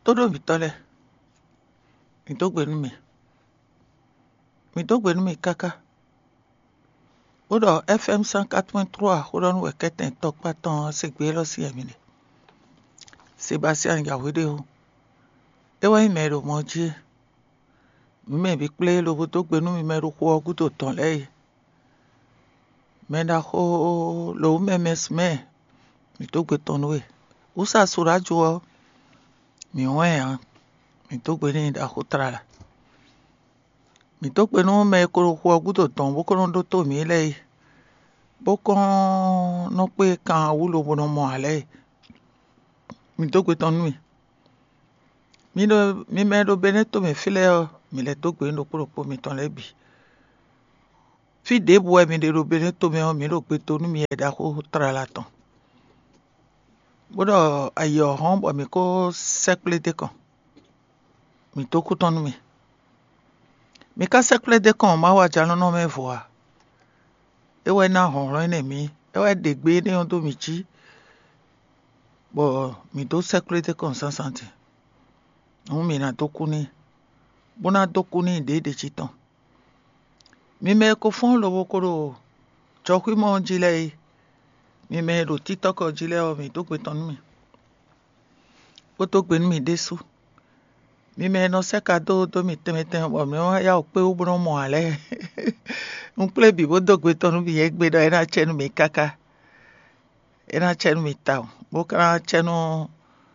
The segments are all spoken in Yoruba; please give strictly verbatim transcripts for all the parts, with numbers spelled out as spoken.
Todo mi tole. Mi to gbenu mi. Mi to gbenu mi kaka. Odo F M cent quatre point trois. Odo nou eketen tok patan sekbe lo si emine. Sébastien Yawede o. Ewa imero moji. Mi bi ple lo to gbenu mi mero ko guto ton lei. Menda ho lo memes me. Mi to gbe ton we. Usa surajo mi wen mi to gbe ni da hotrala. Mi to gbe no me ko ko guto ton bo ko do to mi lei. Bo ko no pe kan wulo bo no mo ale. Mi to gbe ton mi. Mi do mi me do beneto me file mi le to gbe no pro mi ton le bi. Fi de bo mi de do beneto me mi do gbe ton mi e da hotrala ton. Bodo ayo hon bo mi ko sekle de kon. Mi to ku ton mi. Mi ka sekle de kon ma wa jalo no me voa. Ewe na hon ro ne mi. Ewe de gbe ni on do mi ji. Bo mi do sekle de kon san santi. On mi na to ku ni. Bona to ku ni de de chiton. Mi me ko fon lo ko ro. Chokwi mo jile. Mi me do TikTok jile o mi to gbe ton mi. O to gbe mi desu. Mi me no se ka do do mi teme teme bo mi o ya o pe o bro mo ale. Un ple bi bo do gbe ton mi e gbe do era chenu mi kaka. Era chenu mi ta. Bo ka chenu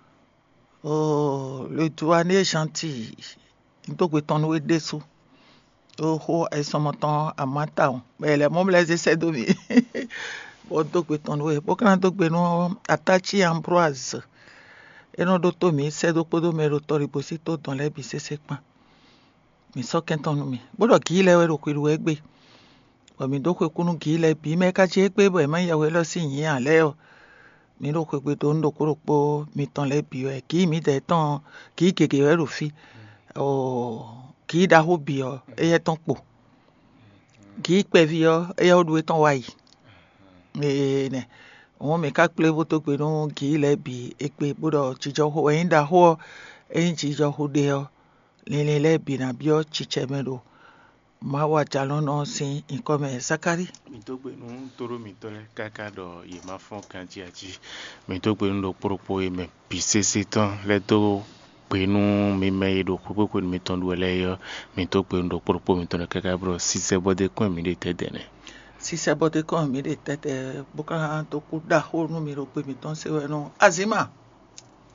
o le douane gentil. To gbe ton we desu. O ho e so mo ton amata. Mais le mom les essaie do mi. Bo do gbe ton we. Bo ka do gbe no Atachi Ambroise. E no do to mi se do podo me rotori posito ton le bi sese pan. Mi so kenton mi. Bodo ki le we ro kwiru egbe. Bo mi do kwe kunu ki le bi me ka je egbe bo e ma ya we lo si yin ale o. Mi do kwe to ndo kuro po mi ton le bi e ki mi de ton ki keke we ro fi. O ki da ho bi o e ye ton po. Ki pe vi o e ya o do ton wa yi. E ne wọ́n mi ká pé bó tó pé no kì í lẹ́ bi èpè gbọ́dọ̀ jíjọ ho ẹ̀yin dà ho ẹ̀yin jíjọ ho de ọ lílé lẹ́bi nà bí ọ chiche mẹ́ro máa wà jà lọ́nà sí nǹkan mẹ́ Zakari. Mi tó gbé nu toro mi tó lẹ́ káká dọ̀ yè má fọ́n kan jí àjí mi tó gbé nu lọ pòròpò yè mẹ́ bí sèse tán lẹ́tọ́ pé nu mi mẹ́ yè lọ pòròpò pé mi tán lu ẹlẹ́yọ mi tó gbé nu lọ pòròpò mi tán lẹ́ káká bọ̀ sísẹ́ bọ́dé kún mi lè tẹ́ dẹ̀ nẹ́. Si c'est bon de quand mi de tête beaucoup to ku da ho nu mi ro pe mi ton se we no Azima